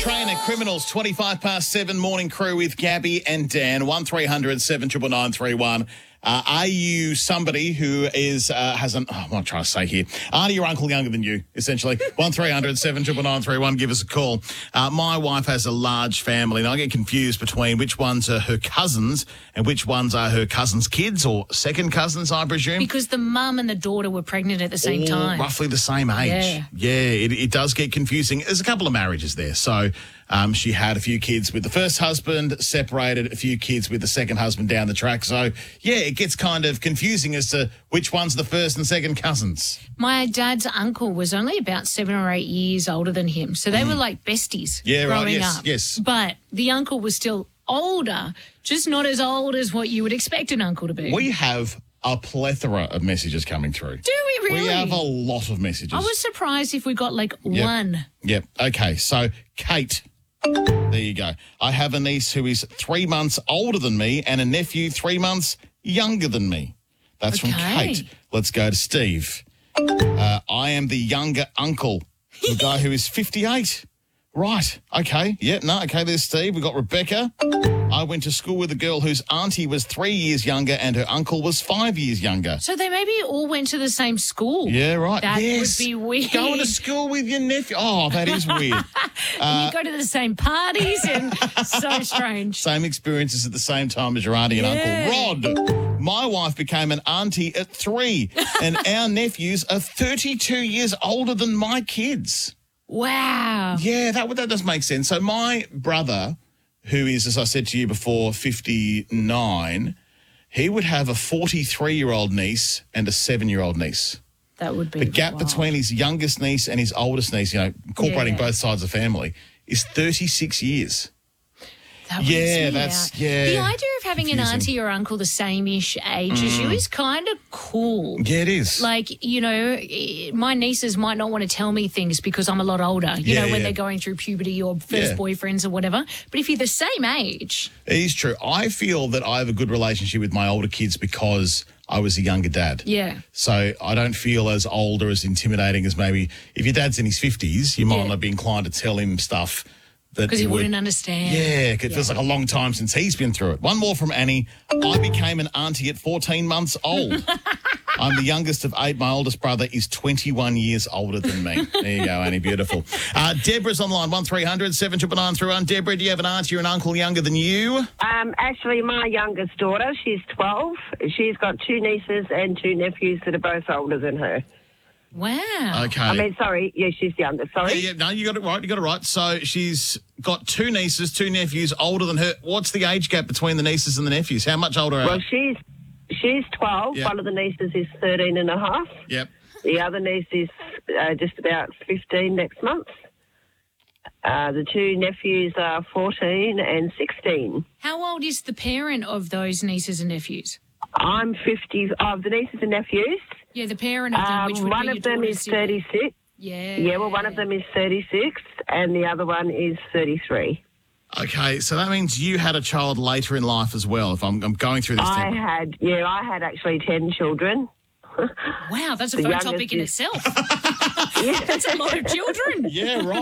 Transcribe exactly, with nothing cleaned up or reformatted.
Trainer Criminals, twenty-five past seven, morning crew with Gabby and Dan, one three hundred seven nine nine nine three one. Uh, are you somebody who is uh, has an, oh, what am I trying to say here? Auntie or uncle younger than you, essentially? one three hundred seven nine nine nine three one, give us a call. Uh, my wife has a large family, and I get confused between which ones are her cousins and which ones are her cousins' kids or second cousins, I presume. Because the mum and the daughter were pregnant at the same All time. roughly the same age. Yeah, yeah it, it does get confusing. There's a couple of marriages there. So um, she had a few kids with the first husband, separated, a few kids with the second husband down the track. So, yeah, it gets kind of confusing as to which one's the first and second cousins. My dad's uncle was only about seven or eight years older than him. So they mm. were like besties yeah, growing right, yes, up. Yes. But the uncle was still older, just not as old as what you would expect an uncle to be. We have a plethora of messages coming through. Do we really? We have a lot of messages. I was surprised if we got like yep. one. Yep. Okay. So, Kate, there you go. I have a niece who is three months older than me and a nephew three months younger than me. That's okay. from Kate. Let's go to Steve. Uh, I am the younger uncle, the guy who is fifty-eight. Right. Okay. Yeah, no, okay, there's Steve. We've got Rebecca. I went to school with a girl whose auntie was three years younger and her uncle was five years younger. So they maybe all went to the same school. Yeah, right. That yes. would be weird. Going to school with your nephew. Oh, that is weird. uh, you go to the same parties and so strange. Same experiences at the same time as your auntie yeah. and uncle. Rod, my wife became an auntie at three and our nephews are thirty-two years older than my kids. Wow. Yeah, that, that does make sense. So my brother, who is, as I said to you before, fifty-nine, he would have a forty-three-year-old niece and a seven-year-old niece. That would be The gap wild. between his youngest niece and his oldest niece, you know, incorporating yeah. both sides of the family, is thirty-six years. That yeah, me that's, out. yeah. The idea of having confusing. an auntie or uncle the same-ish age mm. as you is kind of cool. Yeah, it is. Like, you know, my nieces might not want to tell me things because I'm a lot older, you yeah, know, when yeah. they're going through puberty or first yeah. boyfriends or whatever. But if you're the same age... It is true. I feel that I have a good relationship with my older kids because I was a younger dad. Yeah. So I don't feel as old or as intimidating as maybe if your dad's in his fifties, you might yeah. not be inclined to tell him stuff because he would, wouldn't understand. Yeah, it yeah. feels like a long time since he's been through it. One more from Annie. I became an auntie at fourteen months old. I'm the youngest of eight. My oldest brother is twenty-one years older than me. There you go, Annie. Beautiful. Uh, Deborah's online, one three hundred seven nine nine three one. Deborah, do you have an auntie or an uncle younger than you? Um, actually, my youngest daughter, she's twelve. She's got two nieces and two nephews that are both older than her. Wow. Okay. I mean, sorry. Yeah, she's younger. Sorry. Yeah, yeah, no, you got it right. You got it right. So she's got two nieces, two nephews older than her. What's the age gap between the nieces and the nephews? How much older are Well, they? she's she's twelve. Yep. One of the nieces is thirteen and a half. Yep. The other niece is uh, just about fifteen next month. Uh, the two nephews are fourteen and sixteen. How old is the parent of those nieces and nephews? I'm fifty. Of the nieces and nephews. Yeah, the parent of them, Um, which would one be of your them daughter's is sibling. thirty-six. Yeah. Yeah, well, one of them is thirty-six and the other one is thirty-three. Okay, so that means you had a child later in life as well, if I'm, I'm going through this. I thing. had, yeah, I had actually ten children. Wow, that's a The fun youngest topic in is- itself. That's a lot of children. Yeah, right.